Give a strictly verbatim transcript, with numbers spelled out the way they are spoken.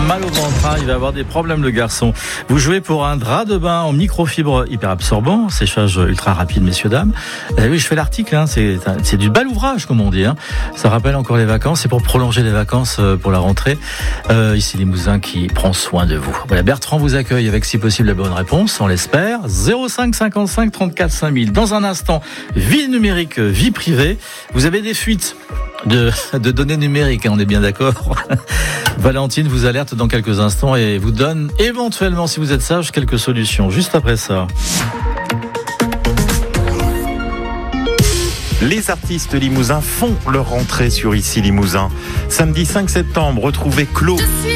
mal au ventre, hein. Il va avoir des problèmes le garçon. Vous jouez pour un drap de bain en microfibre hyper absorbant, séchage ultra rapide, messieurs dames. Eh oui, je fais l'article, hein. c'est, c'est du bel ouvrage comme on dit, hein. Ça rappelle encore les vacances, c'est pour prolonger les vacances pour la rentrée. Euh, ici Limousin qui prend soin de vous. Voilà, Bertrand vous accueille avec si possible la bonne réponse, on l'espère. zéro cinq cinquante-cinq trente-quatre cinq mille. Dans un instant, vie numérique, vie privée. Vous avez des fuites de, de données numériques, hein, on est bien d'accord. Valentine vous alerte dans quelques instants et vous donne éventuellement, si vous êtes sage, quelques solutions. Juste après ça. Les artistes limousins font leur rentrée sur Ici Limousin. Samedi cinq septembre, retrouvez Claude.